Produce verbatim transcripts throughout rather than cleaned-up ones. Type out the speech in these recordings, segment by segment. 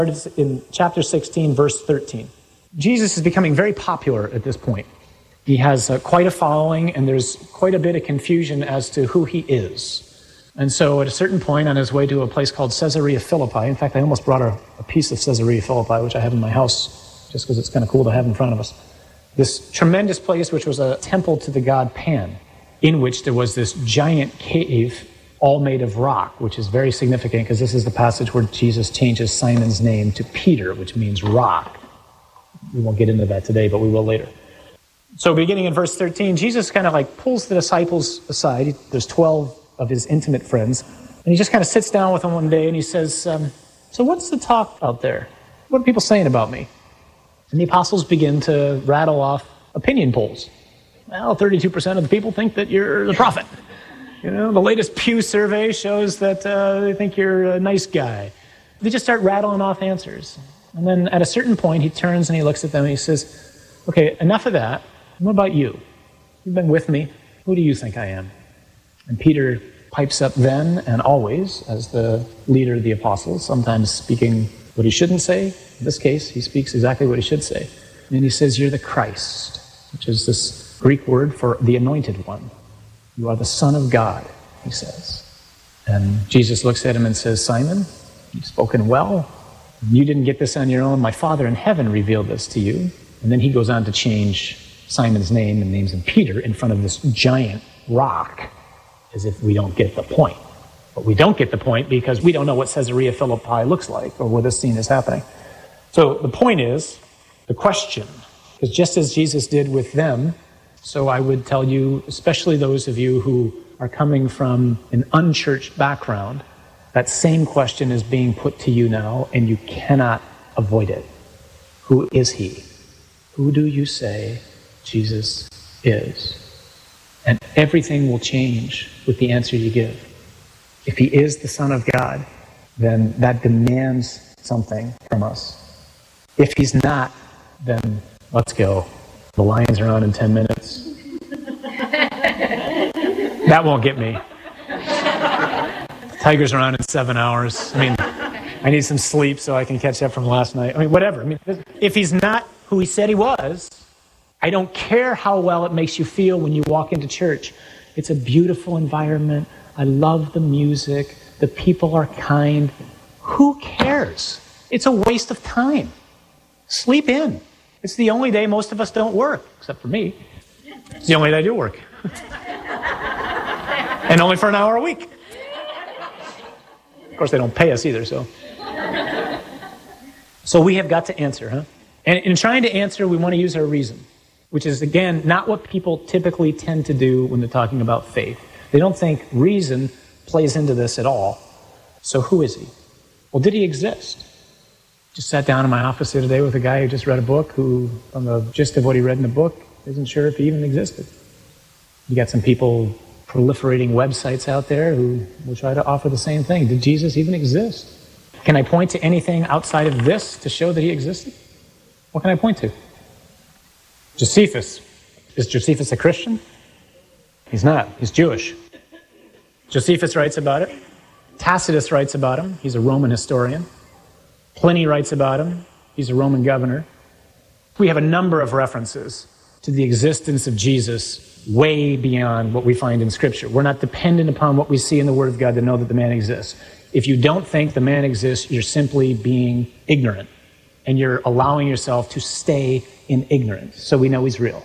It's in chapter sixteen, verse thirteen. Jesus is becoming very popular at this point. He has uh, quite a following, and there's quite a bit of confusion as to who he is. And so at a certain point on his way to a place called Caesarea Philippi, in fact, I almost brought a, a piece of Caesarea Philippi, which I have in my house, just because it's kind of cool to have in front of us. This tremendous place, which was a temple to the god Pan, in which there was this giant cave, all made of rock, which is very significant because this is the passage where Jesus changes Simon's name to Peter, which means rock. We won't get into that today, but we will later. So beginning in verse thirteen, Jesus kind of like pulls the disciples aside. There's twelve of his intimate friends. And he just kind of sits down with them one day and he says, um, so what's the talk out there? What are people saying about me? And the apostles begin to rattle off opinion polls. Well, thirty-two percent of the people think that you're the prophet. You know, the latest Pew survey shows that uh, they think you're a nice guy. They just start rattling off answers. And then at a certain point, he turns and he looks at them and he says, okay, enough of that. What about you? You've been with me. Who do you think I am? And Peter pipes up then and always as the leader of the apostles, sometimes speaking what he shouldn't say. In this case, he speaks exactly what he should say. And he says, you're the Christ, which is this Greek word for the anointed one. You are the Son of God, he says. And Jesus looks at him and says, Simon, you've spoken well. You didn't get this on your own. My Father in heaven revealed this to you. And then he goes on to change Simon's name and names him Peter in front of this giant rock, as if we don't get the point. But we don't get the point because we don't know what Caesarea Philippi looks like or where this scene is happening. So the point is the question, because just as Jesus did with them, so I would tell you, especially those of you who are coming from an unchurched background, that same question is being put to you now, and you cannot avoid it. Who is he? Who do you say Jesus is? And everything will change with the answer you give. If he is the Son of God, then that demands something from us. If he's not, then let's go. The Lions are on in ten minutes. That won't get me. The Tigers are on in seven hours. I mean, I need some sleep so I can catch up from last night. I mean, whatever. I mean, if he's not who he said he was, I don't care how well it makes you feel when you walk into church. It's a beautiful environment. I love the music. The people are kind. Who cares? It's a waste of time. Sleep in. It's the only day most of us don't work, except for me. It's the only day I do work. And only for an hour a week. Of course, they don't pay us either, so. So we have got to answer, huh? And in trying to answer, we want to use our reason, which is, again, not what people typically tend to do when they're talking about faith. They don't think reason plays into this at all. So who is he? Well, did he exist? Just sat down in my office the other day with a guy who just read a book who, from the gist of what he read in the book, isn't sure if he even existed. You got some people proliferating websites out there who will try to offer the same thing. Did Jesus even exist? Can I point to anything outside of this to show that he existed? What can I point to? Josephus. Is Josephus a Christian? He's not. He's Jewish. Josephus writes about it. Tacitus writes about him. He's a Roman historian. Pliny writes about him. He's a Roman governor. We have a number of references to the existence of Jesus way beyond what we find in Scripture. We're not dependent upon what we see in the Word of God to know that the man exists. If you don't think the man exists, you're simply being ignorant, and you're allowing yourself to stay in ignorance. So we know he's real.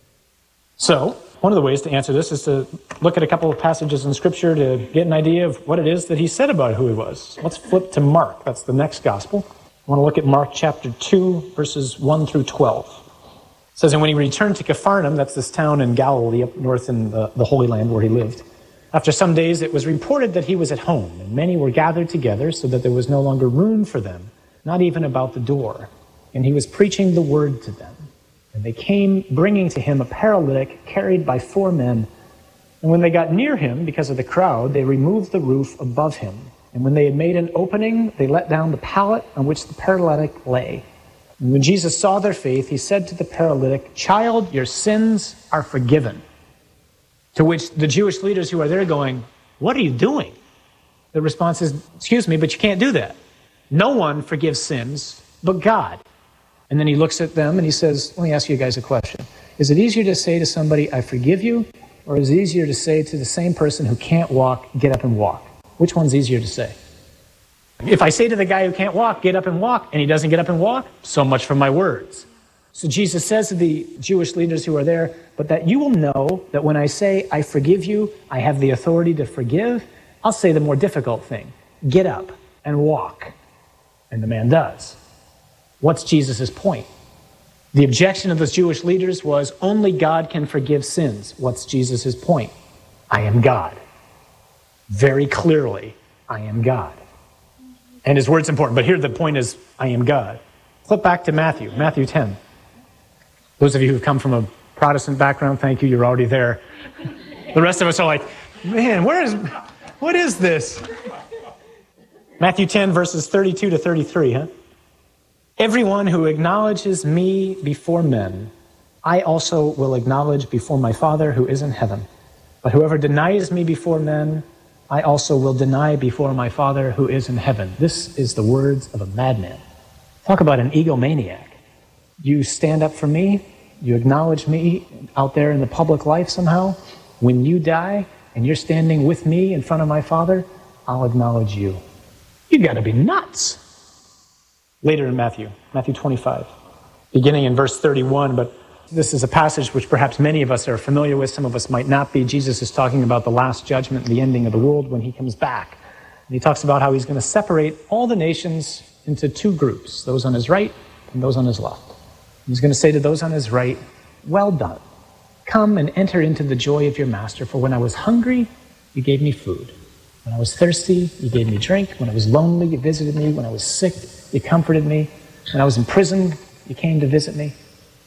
So one of the ways to answer this is to look at a couple of passages in Scripture to get an idea of what it is that he said about who he was. Let's flip to Mark. That's the next gospel. I want to look at Mark chapter two, verses one through twelve. It says, and when he returned to Capharnaum, that's this town in Galilee up north in the, the Holy Land where he lived, after some days it was reported that he was at home, and many were gathered together so that there was no longer room for them, not even about the door. And he was preaching the word to them. And they came bringing to him a paralytic carried by four men. And when they got near him, because of the crowd, they removed the roof above him. And when they had made an opening, they let down the pallet on which the paralytic lay. And when Jesus saw their faith, he said to the paralytic, child, your sins are forgiven. To which the Jewish leaders who are there going, what are you doing? The response is, excuse me, but you can't do that. No one forgives sins but God. And then he looks at them and he says, let me ask you guys a question. Is it easier to say to somebody, I forgive you, or is it easier to say to the same person who can't walk, get up and walk? Which one's easier to say? If I say to the guy who can't walk, get up and walk, and he doesn't get up and walk, so much for my words. So Jesus says to the Jewish leaders who are there, but that you will know that when I say, I forgive you, I have the authority to forgive, I'll say the more difficult thing. Get up and walk. And the man does. What's Jesus' point? The objection of those Jewish leaders was, only God can forgive sins. What's Jesus' point? I am God. Very clearly, I am God. And his word's important, but here the point is, I am God. Flip back to Matthew, Matthew ten. Those of you who've come from a Protestant background, thank you, you're already there. The rest of us are like, man, where is, what is this? Matthew ten, verses thirty-two to thirty-three, huh? Everyone who acknowledges me before men, I also will acknowledge before my Father who is in heaven. But whoever denies me before men, I also will deny before my Father who is in heaven. This is the words of a madman. Talk about an egomaniac. You stand up for me, you acknowledge me out there in the public life somehow. When you die and you're standing with me in front of my Father, I'll acknowledge you. You got to be nuts. Later in Matthew, Matthew twenty-five, beginning in verse thirty-one, but this is a passage which perhaps many of us are familiar with, some of us might not be. Jesus is talking about the last judgment and the ending of the world when he comes back. And he talks about how he's going to separate all the nations into two groups, those on his right and those on his left. He's going to say to those on his right, well done. Come and enter into the joy of your master, for when I was hungry, you gave me food. When I was thirsty, you gave me drink. When I was lonely, you visited me. When I was sick, you comforted me. When I was in prison, you came to visit me.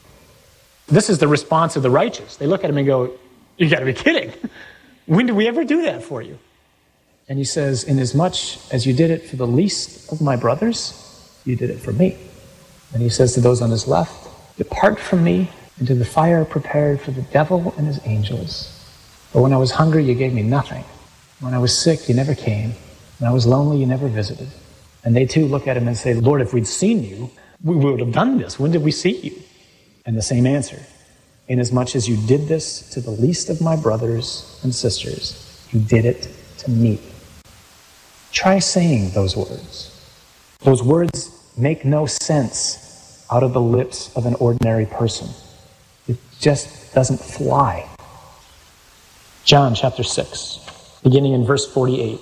This is the response of the righteous. They look at him and go, you got to be kidding. When did we ever do that for you? And he says, inasmuch as you did it for the least of my brothers, you did it for me. And he says to those on his left, depart from me into the fire prepared for the devil and his angels. For when I was hungry, you gave me nothing. When I was sick, you never came. When I was lonely, you never visited. And they too look at him and say, Lord, if we'd seen you, we would have done this. When did we see you? And the same answer. Inasmuch as you did this to the least of my brothers and sisters, you did it to me. Try saying those words. Those words make no sense out of the lips of an ordinary person. It just doesn't fly. John chapter six, beginning in verse forty-eight.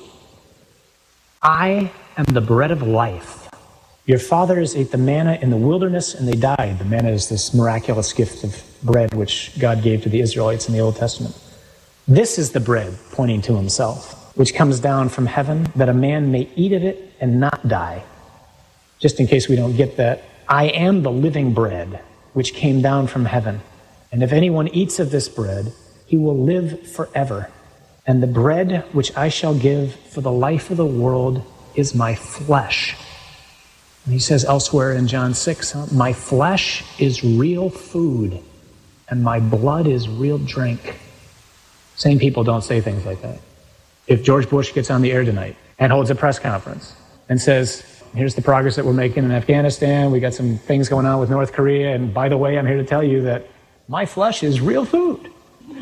I am the bread of life. Your fathers ate the manna in the wilderness and they died. The manna is this miraculous gift of bread which God gave to the Israelites in the Old Testament. This is the bread, pointing to himself, which comes down from heaven, that a man may eat of it and not die. Just in case we don't get that, I am the living bread which came down from heaven. And if anyone eats of this bread, he will live forever. And the bread which I shall give for the life of the world is my flesh. And he says elsewhere in John six, my flesh is real food, and my blood is real drink. Sane people don't say things like that. If George Bush gets on the air tonight and holds a press conference and says, here's the progress that we're making in Afghanistan, we got some things going on with North Korea, and by the way, I'm here to tell you that my flesh is real food.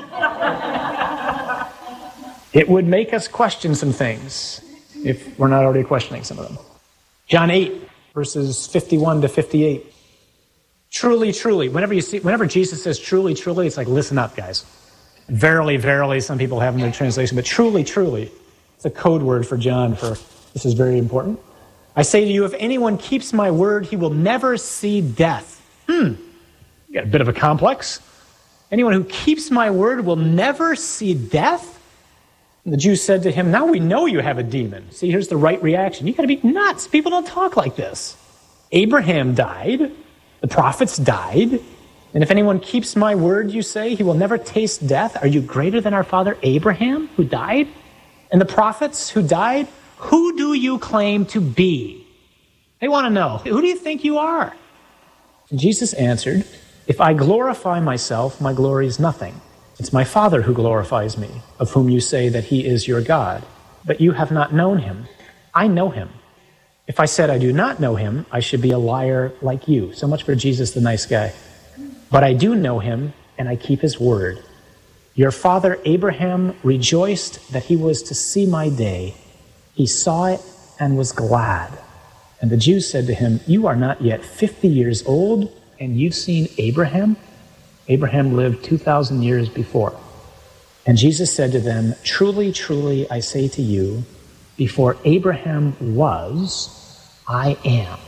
It would make us question some things if we're not already questioning some of them. John eight, verses fifty-one to fifty-eight. Truly, truly. Whenever you see, whenever Jesus says truly, truly, it's like, listen up, guys. Verily, verily, some people have in their translation, but truly, truly, it's a code word for John for this is very important. I say to you, if anyone keeps my word, he will never see death. Hmm, you got a bit of a complex. Anyone who keeps my word will never see death? And the Jews said to him, now we know you have a demon. See, here's the right reaction. You got to be nuts. People don't talk like this. Abraham died. The prophets died. And if anyone keeps my word, you say, he will never taste death. Are you greater than our father Abraham, who died? And the prophets who died? Who do you claim to be? They want to know, who do you think you are? And Jesus answered, if I glorify myself, my glory is nothing. It's my Father who glorifies me, of whom you say that he is your God. But you have not known him. I know him. If I said I do not know him, I should be a liar like you. So much for Jesus, the nice guy. But I do know him, and I keep his word. Your father Abraham rejoiced that he was to see my day. He saw it and was glad. And the Jews said to him, you are not yet fifty years old, and you've seen Abraham? Abraham lived two thousand years before. And Jesus said to them, truly, truly, I say to you, before Abraham was, I am.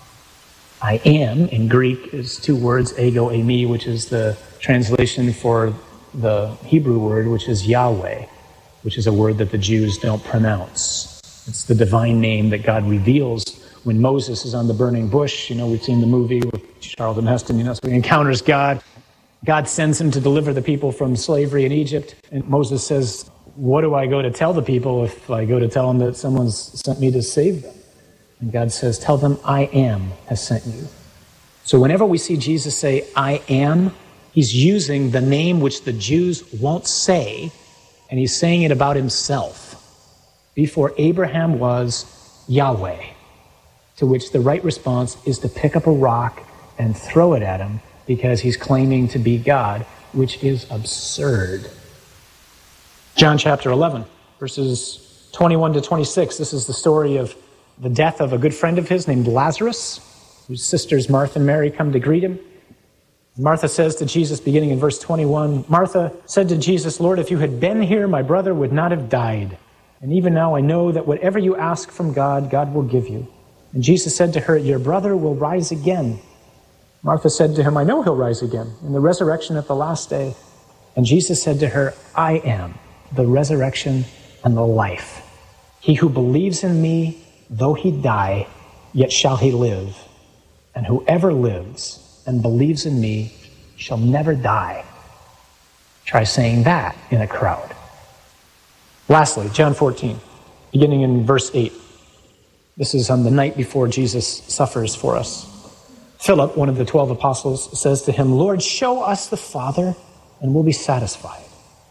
I am, in Greek, is two words, ego, eimi, which is the translation for the Hebrew word, which is Yahweh, which is a word that the Jews don't pronounce. It's the divine name that God reveals when Moses is on the burning bush. You know, we've seen the movie with Charlton Heston, you know, so he encounters God. God sends him to deliver the people from slavery in Egypt. And Moses says, what do I go to tell the people if I go to tell them that someone's sent me to save them? And God says, tell them, I am has sent you. So whenever we see Jesus say, I am, he's using the name which the Jews won't say, and he's saying it about himself. Before Abraham was Yahweh, to which the right response is to pick up a rock and throw it at him because he's claiming to be God, which is absurd. John chapter eleven, verses twenty-one to twenty-six. This is the story of the death of a good friend of his named Lazarus, whose sisters Martha and Mary come to greet him. Martha says to Jesus, beginning in verse twenty-one, Martha said to Jesus, Lord, if you had been here, my brother would not have died. And even now I know that whatever you ask from God, God will give you. And Jesus said to her, your brother will rise again. Martha said to him, I know he'll rise again in the resurrection at the last day. And Jesus said to her, I am the resurrection and the life. He who believes in me, though he die, yet shall he live. And whoever lives and believes in me shall never die. Try saying that in a crowd. Lastly, John fourteen, beginning in verse eight. This is on the night before Jesus suffers for us. Philip, one of the twelve apostles, says to him, Lord, show us the Father, and we'll be satisfied.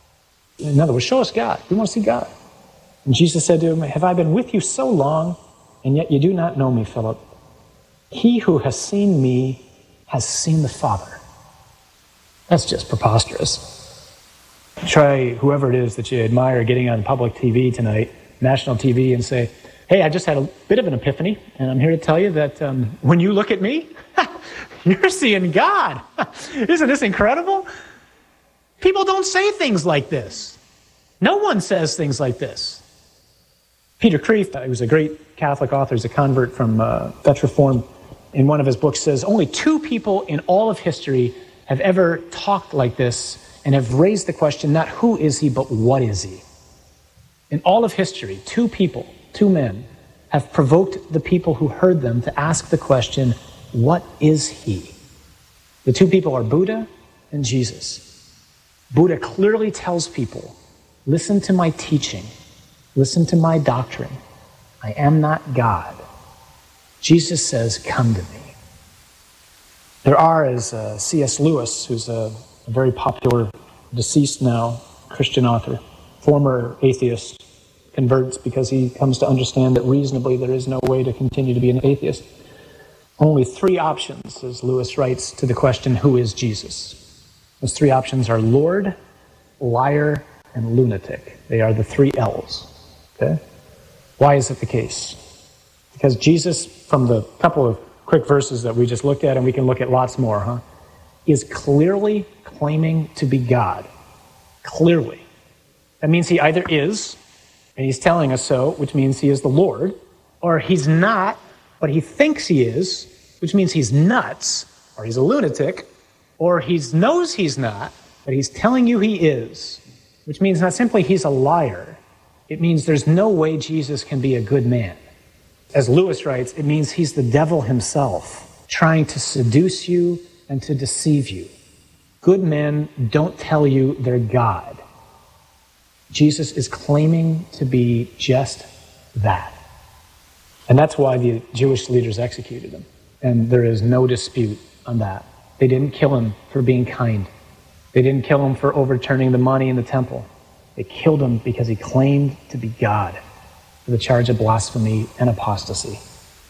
In other words, show us God. We want to see God. And Jesus said to him, have I been with you so long, and yet you do not know me, Philip? He who has seen me has seen the Father. That's just preposterous. Try whoever it is that you admire getting on public T V tonight, national T V, and say, hey, I just had a bit of an epiphany, and I'm here to tell you that um, when you look at me, you're seeing God. Isn't this incredible? People don't say things like this. No one says things like this. Peter Kreeft, who was a great Catholic author, he's a convert from uh, Dutch Reform, in one of his books says, only two people in all of history have ever talked like this and have raised the question, not who is he, but what is he? In all of history, two people, two men, have provoked the people who heard them to ask the question, what is he? The two people are Buddha and Jesus. Buddha clearly tells people, listen to my teaching, listen to my doctrine. I am not God. Jesus says, come to me. There are, as uh, C S Lewis, who's a, a very popular, deceased now, Christian author, former atheist, converts because he comes to understand that reasonably there is no way to continue to be an atheist. Only three options, as Lewis writes, to the question, who is Jesus? Those three options are Lord, liar, and lunatic. They are the three L's. Okay? Why is it the case? Because Jesus, from the couple of quick verses that we just looked at, and we can look at lots more, huh, is clearly claiming to be God. Clearly. That means he either is, and he's telling us so, which means he is the Lord, or he's not, but he thinks he is, which means he's nuts, or he's a lunatic, or he knows he's not, but he's telling you he is, which means not simply he's a liar. It means there's no way Jesus can be a good man. As Lewis writes, it means he's the devil himself, trying to seduce you and to deceive you. Good men don't tell you they're God. Jesus is claiming to be just that. And that's why the Jewish leaders executed him. And there is no dispute on that. They didn't kill him for being kind. They didn't kill him for overturning the money in the temple. They killed him because he claimed to be God, for the charge of blasphemy and apostasy.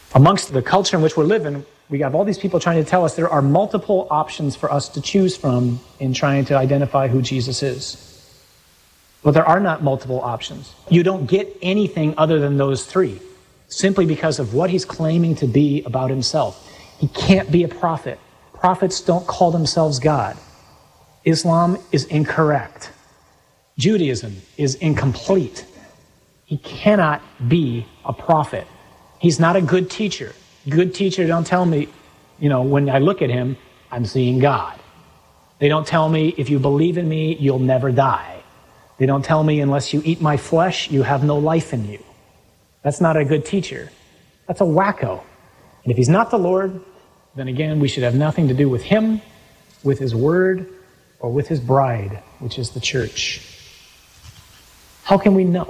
Amongst the culture in which we're living, we have all these people trying to tell us there are multiple options for us to choose from in trying to identify who Jesus is. But there are not multiple options. You don't get anything other than those three, simply because of what he's claiming to be about himself. He can't be a prophet. Prophets don't call themselves God. Islam is incorrect. Judaism is incomplete. He cannot be a prophet. He's not a good teacher. Good teacher don't tell me, you know, when I look at him, I'm seeing God. They don't tell me, if you believe in me, you'll never die. They don't tell me, unless you eat my flesh, you have no life in you. That's not a good teacher. That's a wacko. And if he's not the Lord, then again, we should have nothing to do with him, with his word, or with his bride, which is the church. How can we know?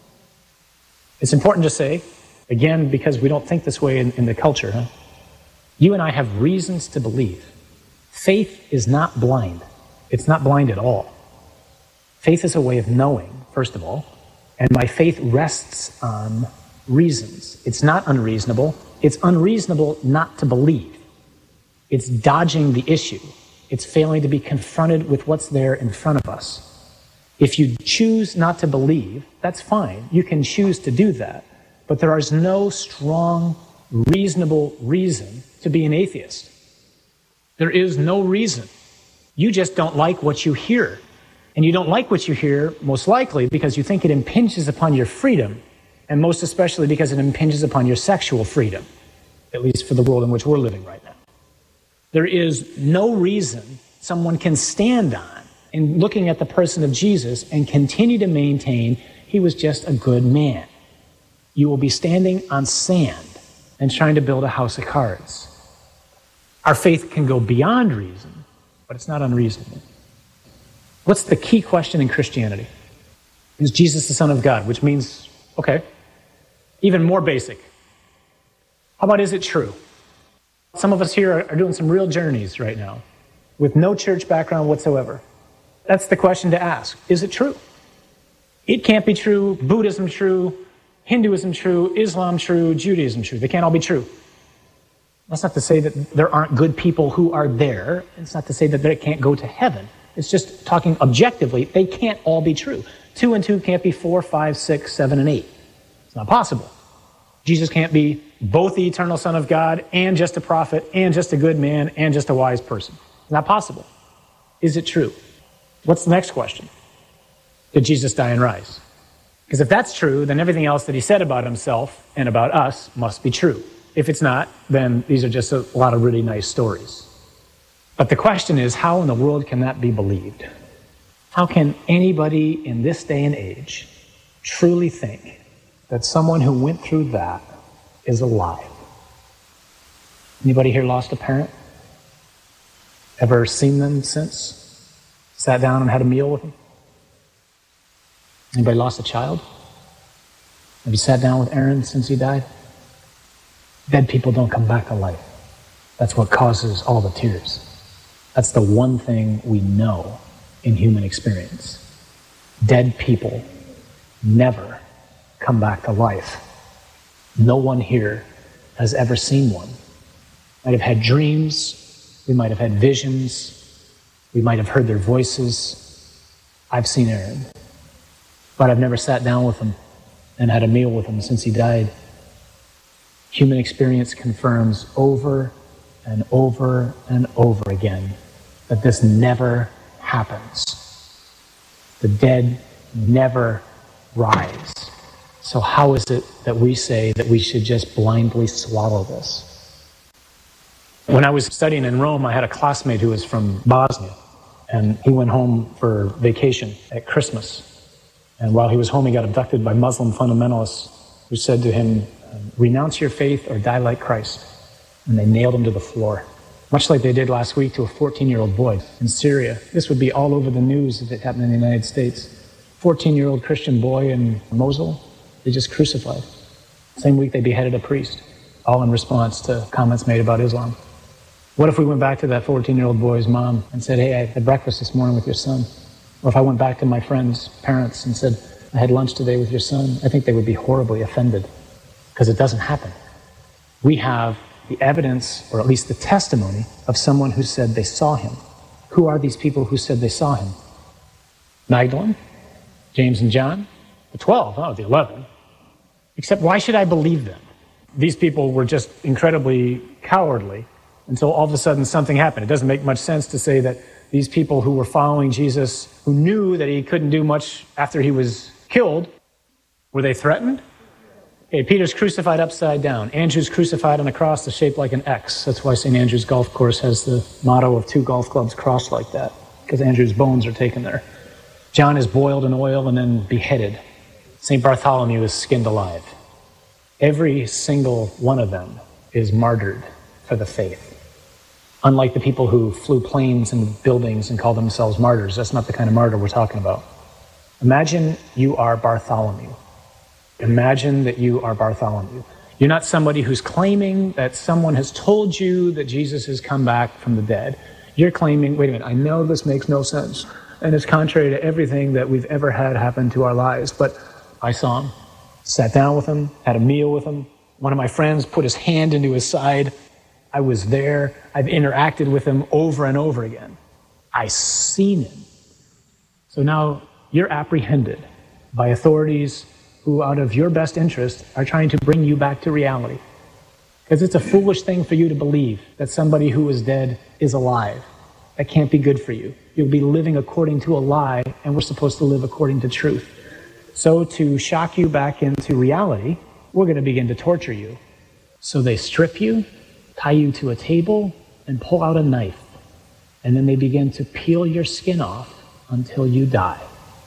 It's important to say, again, because we don't think this way in, in the culture, huh? You and I have reasons to believe. Faith is not blind. It's not blind at all. Faith is a way of knowing, first of all, and my faith rests on reasons. It's not unreasonable. It's unreasonable not to believe. It's dodging the issue. It's failing to be confronted with what's there in front of us. If you choose not to believe, that's fine. You can choose to do that. But there is no strong, reasonable reason to be an atheist. There is no reason. You just don't like what you hear. And you don't like what you hear, most likely, because you think it impinges upon your freedom, and most especially because it impinges upon your sexual freedom, at least for the world in which we're living right now. There is no reason someone can stand on in looking at the person of Jesus and continue to maintain he was just a good man. You will be standing on sand and trying to build a house of cards. Our faith can go beyond reason, but it's not unreasonable. What's the key question in Christianity? Is Jesus the Son of God? Which means, okay, even more basic. How about, is it true? Some of us here are doing some real journeys right now with no church background whatsoever. That's the question to ask. Is it true? It can't be true. Buddhism true. Hinduism true. Islam true. Judaism true. They can't all be true. That's not to say that there aren't good people who are there. It's not to say that they can't go to heaven. It's just talking objectively. They can't all be true. Two and two can't be four, five, six, seven, and eight. It's not possible. Jesus can't be both the eternal Son of God and just a prophet and just a good man and just a wise person. It's not possible. Is it true? What's the next question? Did Jesus die and rise? Because if that's true, then everything else that he said about himself and about us must be true. If it's not, then these are just a lot of really nice stories. But the question is, how in the world can that be believed? How can anybody in this day and age truly think that someone who went through that is alive? Anybody here lost a parent? Ever seen them since? Sat down and had a meal with them? Anybody lost a child? Have you sat down with Aaron since he died? Dead people don't come back to life. That's what causes all the tears. That's the one thing we know in human experience. Dead people never come back to life. No one here has ever seen one. Might have had dreams. We might have had visions. We might have heard their voices. I've seen Aaron, but I've never sat down with him and had a meal with him since he died. Human experience confirms over and over and over again that this never happens. The dead never rise. So how is it that we say that we should just blindly swallow this? When I was studying in Rome, I had a classmate who was from Bosnia, and he went home for vacation at Christmas. And while he was home, he got abducted by Muslim fundamentalists who said to him, "Renounce your faith or die like Christ." And they nailed him to the floor, much like they did last week to a fourteen-year-old boy in Syria. This would be all over the news if it happened in the United States. fourteen-year-old Christian boy in Mosul, they just crucified. Same week they beheaded a priest, all in response to comments made about Islam. What if we went back to that fourteen-year-old boy's mom and said, "Hey, I had breakfast this morning with your son"? Or if I went back to my friend's parents and said, "I had lunch today with your son," I think they would be horribly offended, because it doesn't happen. We have the evidence, or at least the testimony, of someone who said they saw him. Who are these people who said they saw him? Magdalene, James and John, the twelve, oh, the eleven. Except why should I believe them? These people were just incredibly cowardly until all of a sudden something happened. It doesn't make much sense to say that these people who were following Jesus, who knew that he couldn't do much after he was killed, were they threatened? Okay, Peter's crucified upside down. Andrew's crucified on a cross that's shaped like an X. That's why Saint Andrew's Golf Course has the motto of two golf clubs crossed like that, because Andrew's bones are taken there. John is boiled in oil and then beheaded. Saint Bartholomew is skinned alive. Every single one of them is martyred for the faith. Unlike the people who flew planes and buildings and called themselves martyrs, that's not the kind of martyr we're talking about. Imagine you are Bartholomew. Imagine that you are Bartholomew. You're not somebody who's claiming that someone has told you that Jesus has come back from the dead. You're claiming, wait a minute, I know this makes no sense, and it's contrary to everything that we've ever had happen to our lives, but I saw him, sat down with him, had a meal with him. One of my friends put his hand into his side. I was there. I've interacted with him over and over again. I seen him. So now you're apprehended by authorities who, out of your best interest, are trying to bring you back to reality. Because it's a foolish thing for you to believe that somebody who is dead is alive. That can't be good for you. You'll be living according to a lie, and we're supposed to live according to truth. So to shock you back into reality, we're going to begin to torture you. So they strip you, tie you to a table, and pull out a knife. And then they begin to peel your skin off until you die.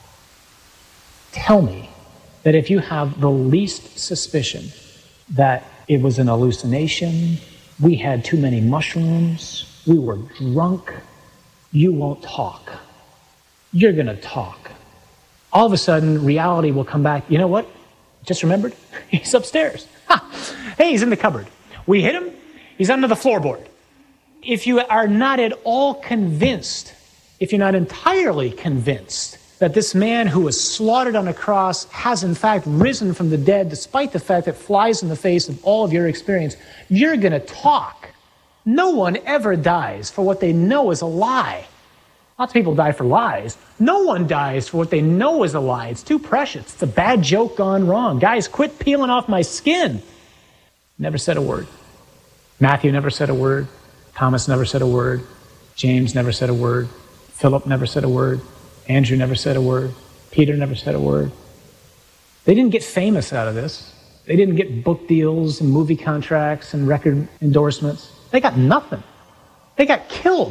Tell me that if you have the least suspicion that it was an hallucination, we had too many mushrooms, we were drunk, you won't talk. You're going to talk. All of a sudden, reality will come back. You know what? Just remembered? He's upstairs. Ha! Hey, he's in the cupboard. We hit him. He's under the floorboard. If you are not at all convinced, if you're not entirely convinced that this man who was slaughtered on a cross has in fact risen from the dead, despite the fact that flies in the face of all of your experience, you're going to talk. No one ever dies for what they know is a lie. Lots of people die for lies. No one dies for what they know is a lie. It's too precious. It's a bad joke gone wrong. Guys, quit peeling off my skin. Never said a word. Matthew never said a word. Thomas never said a word. James never said a word. Philip never said a word. Andrew never said a word. Peter never said a word. They didn't get famous out of this. They didn't get book deals and movie contracts and record endorsements. They got nothing. They got killed.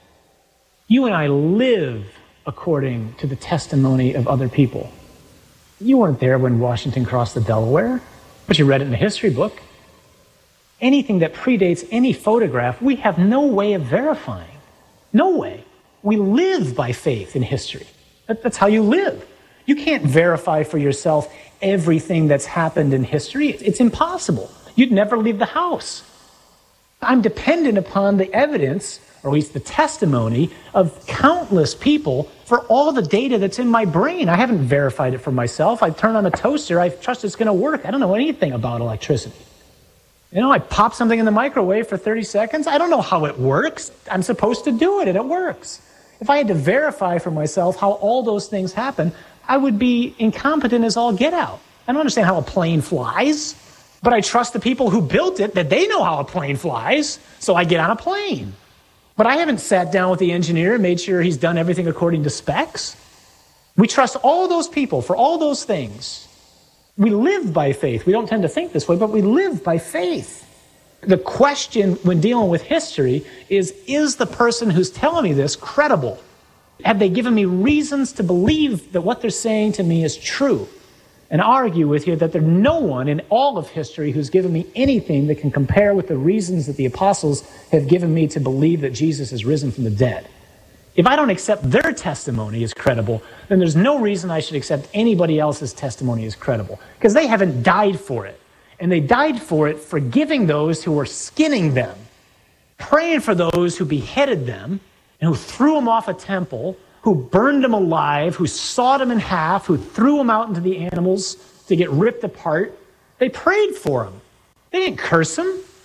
You and I live according to the testimony of other people. You weren't there when Washington crossed the Delaware, but you read it in a history book. Anything that predates any photograph, we have no way of verifying. No way. We live by faith in history. That, that's how you live. You can't verify for yourself everything that's happened in history. It's, it's impossible. You'd never leave the house. I'm dependent upon the evidence, or at least the testimony, of countless people for all the data that's in my brain. I haven't verified it for myself. I turn on a toaster. I trust it's going to work. I don't know anything about electricity. You know, I pop something in the microwave for thirty seconds. I don't know how it works. I'm supposed to do it, and it works. If I had to verify for myself how all those things happen, I would be incompetent as all get out. I don't understand how a plane flies, but I trust the people who built it that they know how a plane flies, so I get on a plane. But I haven't sat down with the engineer and made sure he's done everything according to specs. We trust all those people for all those things. We live by faith. We don't tend to think this way, but we live by faith. The question when dealing with history is, is the person who's telling me this credible? Have they given me reasons to believe that what they're saying to me is true? And argue with you that there's no one in all of history who's given me anything that can compare with the reasons that the apostles have given me to believe that Jesus is risen from the dead. If I don't accept their testimony as credible, then there's no reason I should accept anybody else's testimony as credible, because they haven't died for it. And they died for it, forgiving those who were skinning them, praying for those who beheaded them, and who threw them off a temple, who burned them alive, who sawed them in half, who threw them out into the animals to get ripped apart. They prayed for them. They didn't curse them.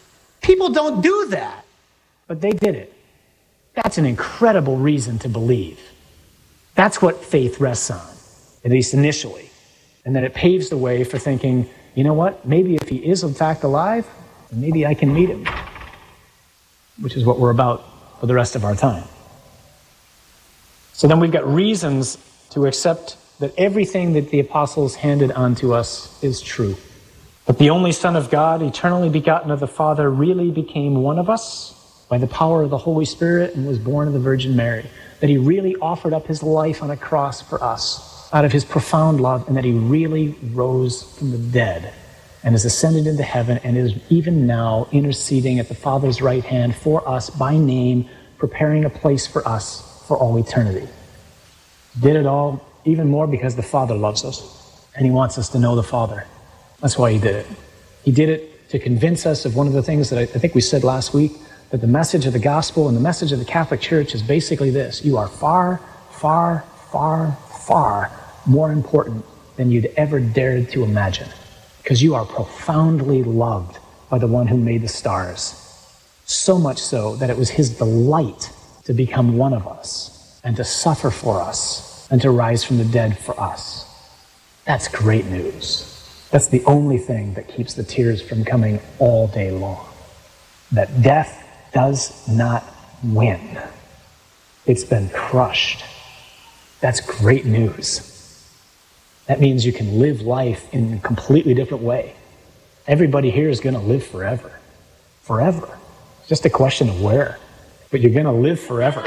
People don't do that. But they did it. That's an incredible reason to believe. That's what faith rests on, at least initially. And then it paves the way for thinking, you know what, maybe if he is in fact alive, maybe I can meet him. Which is what we're about for the rest of our time. So then we've got reasons to accept that everything that the apostles handed on to us is true. That the only Son of God, eternally begotten of the Father, really became one of us by the power of the Holy Spirit and was born of the Virgin Mary. That he really offered up his life on a cross for us out of his profound love, and that he really rose from the dead and has ascended into heaven and is even now interceding at the Father's right hand for us by name, preparing a place for us for all eternity. Did it all even more because the Father loves us and he wants us to know the Father. That's why he did it. He did it to convince us of one of the things that I, I think we said last week, that the message of the gospel and the message of the Catholic Church is basically this: you are far, far, far, far more important than you'd ever dared to imagine, because you are profoundly loved by the one who made the stars. So much so that it was his delight to become one of us and to suffer for us and to rise from the dead for us. That's great news. That's the only thing that keeps the tears from coming all day long. That death does not win. It's been crushed. That's great news. That means you can live life in a completely different way. Everybody here is going to live forever. Forever. It's just a question of where. But you're going to live forever.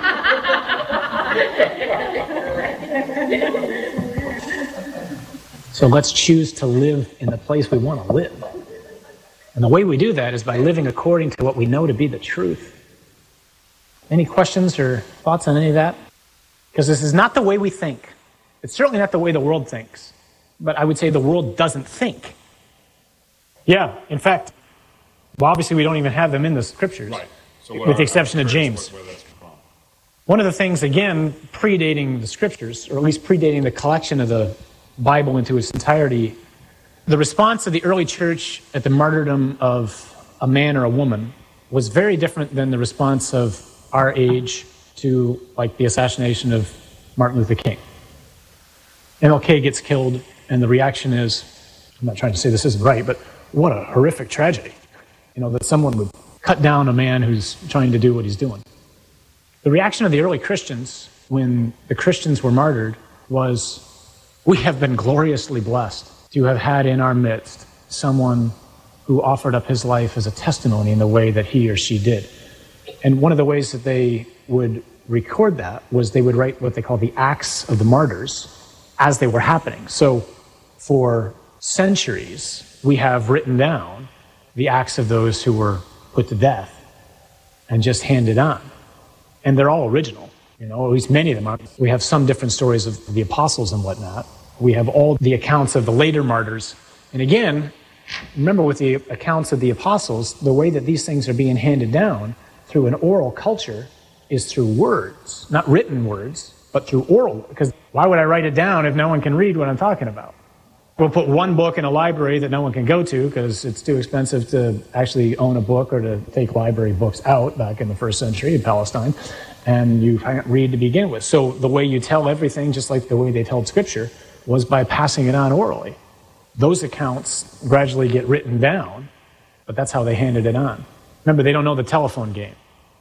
So let's choose to live in the place we want to live. And the way we do that is by living according to what we know to be the truth. Any questions or thoughts on any of that? Because this is not the way we think. It's certainly not the way the world thinks. But I would say the world doesn't think. Yeah, in fact, well, obviously we don't even have them in the scriptures, right. So with the exception of James. Where, where that's from. One of the things, again, predating the scriptures, or at least predating the collection of the Bible into its entirety, the response of the early church at the martyrdom of a man or a woman was very different than the response of our age to, like, the assassination of Martin Luther King. M L K gets killed, and the reaction is, I'm not trying to say this isn't right, but what a horrific tragedy. You know, that someone would cut down a man who's trying to do what he's doing. The reaction of the early Christians when the Christians were martyred was, we have been gloriously blessed to have had in our midst someone who offered up his life as a testimony in the way that he or she did. And one of the ways that they would record that was they would write what they call the Acts of the Martyrs as they were happening. So for centuries, we have written down the acts of those who were put to death and just handed on. And they're all original, you know, at least many of them are. We have some different stories of the apostles and whatnot. We have all the accounts of the later martyrs. And again, remember with the accounts of the apostles, the way that these things are being handed down through an oral culture is through words, not written words, but through oral. Because why would I write it down if no one can read what I'm talking about? We'll put one book in a library that no one can go to because it's too expensive to actually own a book or to take library books out back in the first century in Palestine. And you can't read to begin with. So the way you tell everything, just like the way they told Scripture, was by passing it on orally. Those accounts gradually get written down, but that's how they handed it on. Remember, they don't know the telephone game.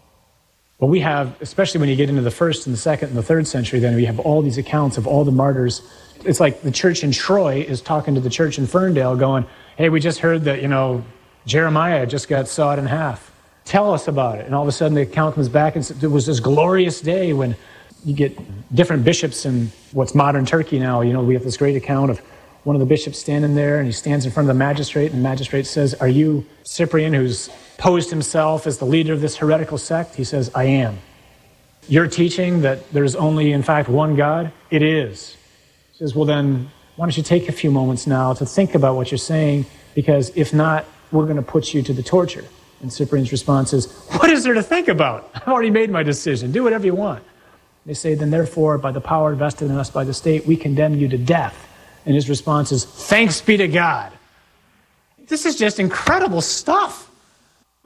But we have, especially when you get into the first and the second and the third century, then we have all these accounts of all the martyrs. It's like the church in Troy is talking to the church in Ferndale going, hey, we just heard that, you know, Jeremiah just got sawed in half. Tell us about it. And all of a sudden the account comes back and says, it was this glorious day when you get different bishops in what's modern Turkey now. You know, we have this great account of one of the bishops standing there, and he stands in front of the magistrate, and the magistrate says, are you Cyprian, who's posed himself as the leader of this heretical sect? He says, I am. You're teaching that there's only, in fact, one God? It is. He says, well then, why don't you take a few moments now to think about what you're saying, because if not, we're going to put you to the torture. And Cyprian's response is, what is there to think about? I've already made my decision. Do whatever you want. They say, then therefore, by the power vested in us by the state, we condemn you to death. And his response is, thanks be to God. This is just incredible stuff.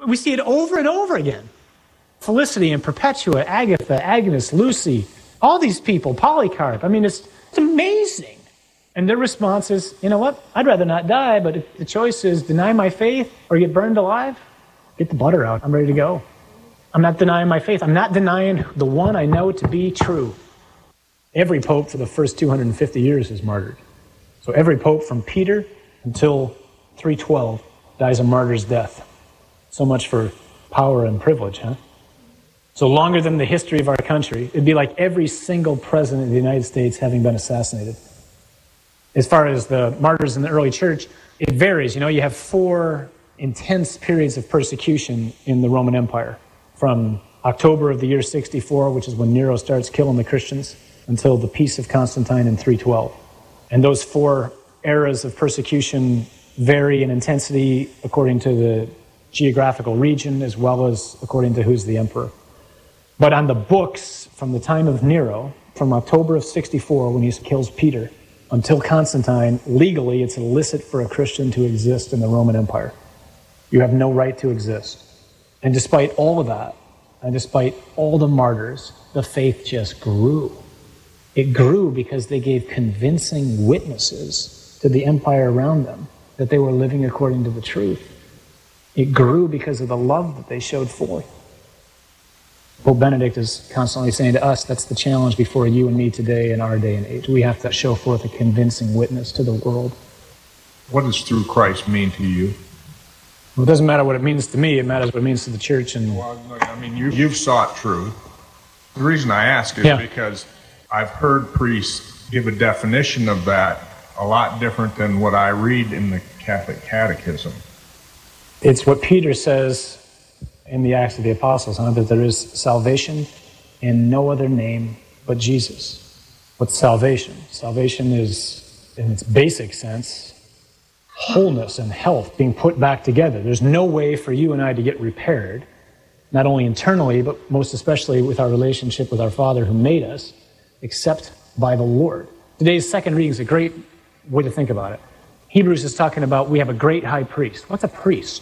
We see it over and over again. Felicity and Perpetua, Agatha, Agnes, Lucy, all these people, Polycarp. I mean, it's, it's amazing. And their response is, you know what? I'd rather not die, but if the choice is deny my faith or get burned alive, get the butter out. I'm ready to go. I'm not denying my faith. I'm not denying the one I know to be true. Every pope for the first two hundred fifty years is martyred. So every pope from Peter until three twelve dies a martyr's death. So much for power and privilege, huh? So longer than the history of our country, it'd be like every single president of the United States having been assassinated. As far as the martyrs in the early church, it varies. You know, you have four intense periods of persecution in the Roman Empire. From October of the year sixty-four, which is when Nero starts killing the Christians, until the Peace of Constantine in three twelve. And those four eras of persecution vary in intensity according to the geographical region as well as according to who's the emperor. But on the books, from the time of Nero, from October of sixty-four, when he kills Peter, until Constantine, legally it's illicit for a Christian to exist in the Roman Empire. You have no right to exist. And despite all of that, and despite all the martyrs, the faith just grew. It grew because they gave convincing witnesses to the empire around them that they were living according to the truth. It grew because of the love that they showed forth. Pope Benedict is constantly saying to us, that's the challenge before you and me today in our day and age. We have to show forth a convincing witness to the world. What does through Christ mean to you? Well, it doesn't matter what it means to me, it matters what it means to the church. And well, I mean, you, you've sought truth. The reason I ask is yeah. because I've heard priests give a definition of that a lot different than what I read in the Catholic Catechism. It's what Peter says in the Acts of the Apostles, huh? That there is salvation in no other name but Jesus. What's salvation? Salvation is, in its basic sense, wholeness and health being put back together. There's no way for you and I to get repaired, not only internally, but most especially with our relationship with our Father who made us, except by the Lord. Today's second reading is a great way to think about it. Hebrews is talking about we have a great high priest. What's a priest?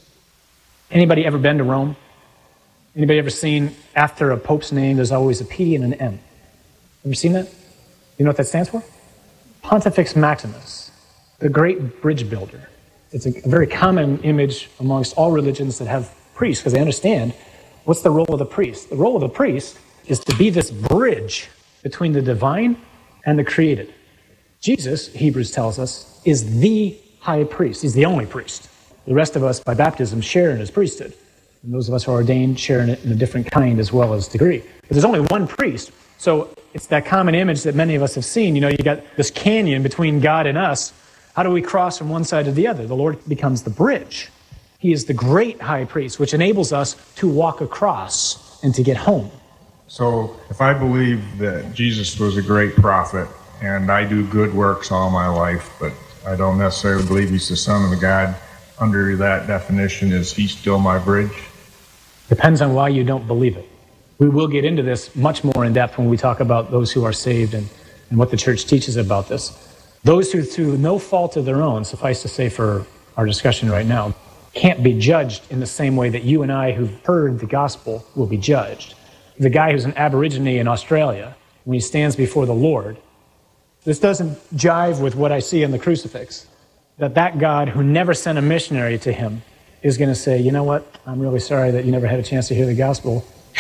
Anybody ever been to Rome? Anybody ever seen after a pope's name there's always a P and an M? Ever seen that? You know what that stands for? Pontifex Maximus, the great bridge builder. It's a very common image amongst all religions that have priests because they understand what's the role of the priest. The role of the priest is to be this bridge between the divine and the created. Jesus, Hebrews tells us, is the high priest. He's the only priest. The rest of us, by baptism, share in his priesthood. And those of us who are ordained share in it in a different kind as well as degree. But there's only one priest. So it's that common image that many of us have seen. You know, you got this canyon between God and us. How do we cross from one side to the other? The Lord becomes the bridge. He is the great high priest, which enables us to walk across and to get home. So if I believe that Jesus was a great prophet, and I do good works all my life, but I don't necessarily believe he's the Son of God, under that definition, is he still my bridge? Depends on why you don't believe it. We will get into this much more in depth when we talk about those who are saved and, and what the church teaches about this. Those who, through no fault of their own, suffice to say for our discussion right now, can't be judged in the same way that you and I who've heard the gospel will be judged. The guy who's an Aborigine in Australia, when he stands before the Lord, this doesn't jive with what I see in the crucifix. That that God who never sent a missionary to him is going to say, you know what, I'm really sorry that you never had a chance to hear the gospel,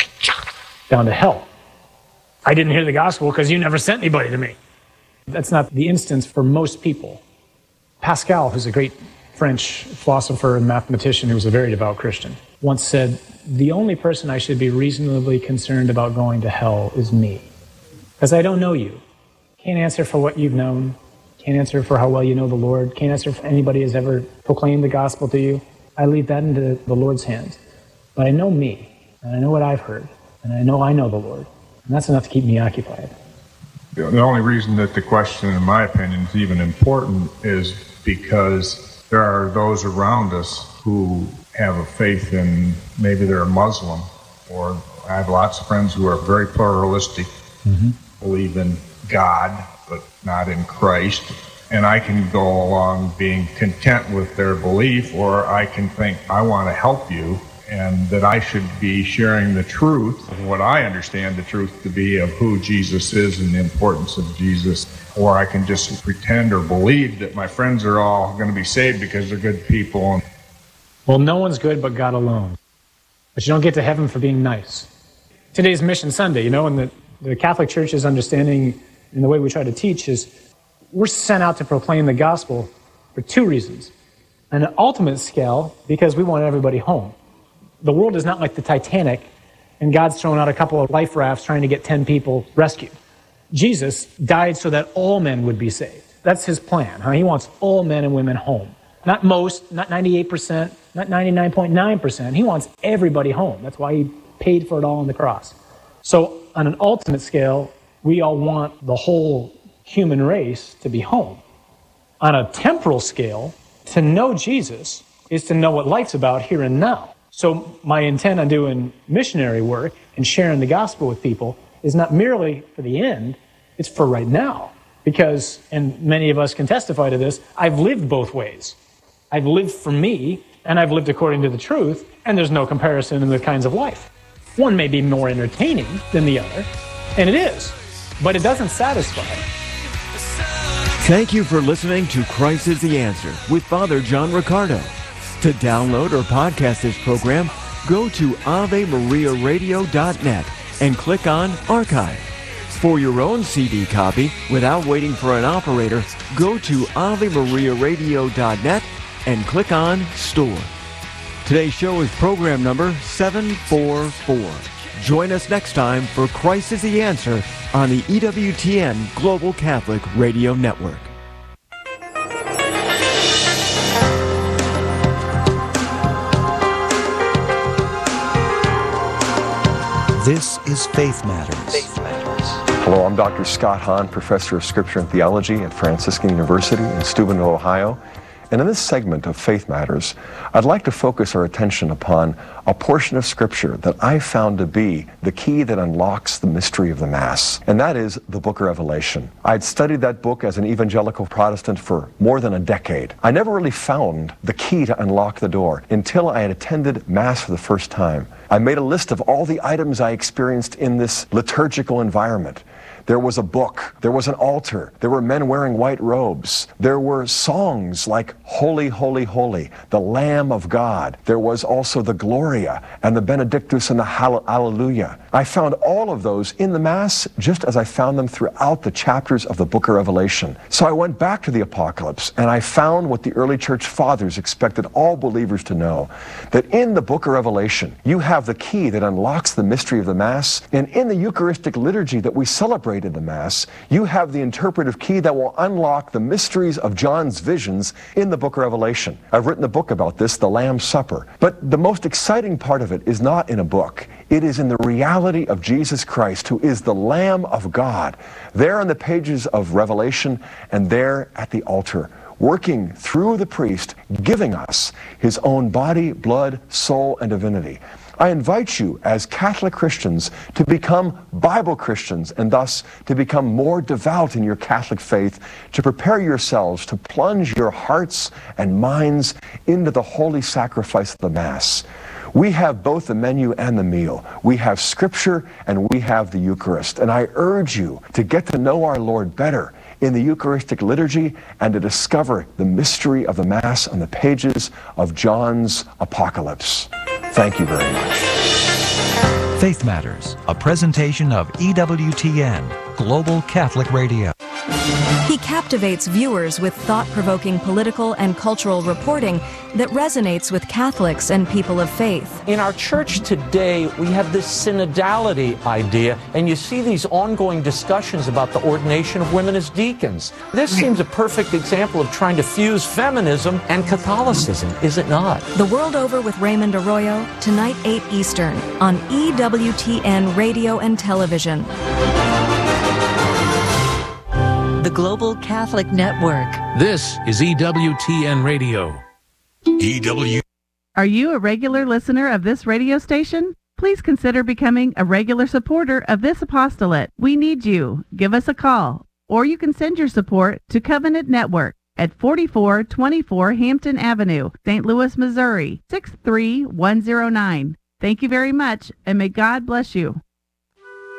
down to hell. I didn't hear the gospel because you never sent anybody to me. That's not the instance for most people. Pascal, who's a great French philosopher and mathematician who was a very devout Christian, once said, the only person I should be reasonably concerned about going to hell is me. Because I don't know you. Can't answer for what you've known. Can't answer for how well you know the Lord. Can't answer if anybody has ever proclaimed the gospel to you. I leave that into the Lord's hands. But I know me, and I know what I've heard, and I know I know the Lord. And that's enough to keep me occupied. The only reason that the question, in my opinion, is even important is because there are those around us who have a faith in, maybe they're a Muslim, or I have lots of friends who are very pluralistic, mm-hmm. believe in God, but not in Christ. And I can go along being content with their belief, or I can think, I want to help you, and that I should be sharing the truth of what I understand the truth to be of who Jesus is and the importance of Jesus. Or I can just pretend or believe that my friends are all going to be saved because they're good people. Well, no one's good but God alone. But you don't get to heaven for being nice. Today's Mission Sunday, you know, and the, the Catholic Church's understanding and the way we try to teach is we're sent out to proclaim the gospel for two reasons. On an ultimate scale, because we want everybody home. The world is not like the Titanic, and God's thrown out a couple of life rafts trying to get ten people rescued. Jesus died so that all men would be saved. That's his plan. Huh? He wants all men and women home. Not most, not ninety-eight percent, not ninety-nine point nine percent. He wants everybody home. That's why he paid for it all on the cross. So on an ultimate scale, we all want the whole human race to be home. On a temporal scale, to know Jesus is to know what life's about here and now. So my intent on doing missionary work and sharing the gospel with people is not merely for the end, it's for right now. Because, and many of us can testify to this, I've lived both ways. I've lived for me, and I've lived according to the truth, and there's no comparison in the kinds of life. One may be more entertaining than the other, and it is, but it doesn't satisfy. Thank you for listening to Christ is the Answer with Father John Riccardo. To download or podcast this program, go to ave maria radio dot net and click on Archive. For your own C D copy, without waiting for an operator, go to ave maria radio dot net and click on Store. Today's show is program number seven forty-four. Join us next time for Christ is the Answer on the E W T N Global Catholic Radio Network. This is Faith Matters. Faith Matters. Hello, I'm Doctor Scott Hahn, Professor of Scripture and Theology at Franciscan University in Steubenville, Ohio. And in this segment of Faith Matters, I'd like to focus our attention upon a portion of Scripture that I found to be the key that unlocks the mystery of the Mass, and that is the Book of Revelation. I'd studied that book as an evangelical Protestant for more than a decade. I never really found the key to unlock the door until I had attended Mass for the first time. I made a list of all the items I experienced in this liturgical environment. There was a book, there was an altar, there were men wearing white robes, there were songs like Holy, Holy, Holy, the Lamb of God. There was also the Gloria and the Benedictus and the Hallelujah. I found all of those in the Mass just as I found them throughout the chapters of the Book of Revelation. So I went back to the Apocalypse and I found what the early church fathers expected all believers to know, that in the Book of Revelation you have the key that unlocks the mystery of the Mass, and in the Eucharistic liturgy that we celebrate in the Mass, you have the interpretive key that will unlock the mysteries of John's visions in the Book of Revelation. I've written a book about this, The Lamb's Supper. But the most exciting part of it is not in a book. It is in the reality of Jesus Christ, who is the Lamb of God, there on the pages of Revelation and there at the altar, working through the priest, giving us his own body, blood, soul, and divinity. I invite you as Catholic Christians to become Bible Christians and thus to become more devout in your Catholic faith, to prepare yourselves to plunge your hearts and minds into the holy sacrifice of the Mass. We have both the menu and the meal. We have Scripture and we have the Eucharist. And I urge you to get to know our Lord better in the Eucharistic liturgy and to discover the mystery of the Mass on the pages of John's Apocalypse. Thank you very much. Faith Matters, a presentation of E W T N, Global Catholic Radio. He captivates viewers with thought-provoking political and cultural reporting that resonates with Catholics and people of faith. In our church today, we have this synodality idea, and you see these ongoing discussions about the ordination of women as deacons. This seems a perfect example of trying to fuse feminism and Catholicism, is it not? The World Over with Raymond Arroyo, tonight eight Eastern, on E W T N Radio and Television. The Global Catholic Network. This is E W T N Radio. E W. Are you a regular listener of this radio station? Please consider becoming a regular supporter of this apostolate. We need you. Give us a call, or you can send your support to Covenant Network, at forty-four twenty-four Hampton Avenue, Saint Louis, Missouri, six three one zero nine. Thank you very much, and may God bless you.